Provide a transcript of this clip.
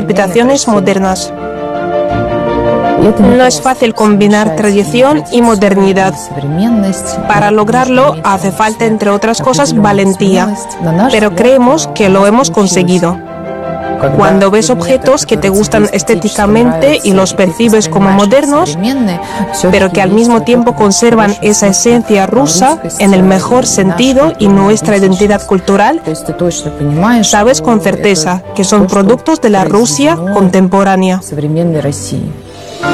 interpretaciones modernas. No es fácil combinar tradición y modernidad. Para lograrlo hace falta, entre otras cosas, valentía, pero creemos que lo hemos conseguido. Cuando ves objetos que te gustan estéticamente y los percibes como modernos, pero que al mismo tiempo conservan esa esencia rusa en el mejor sentido y nuestra identidad cultural, sabes con certeza que son productos de la Rusia contemporánea.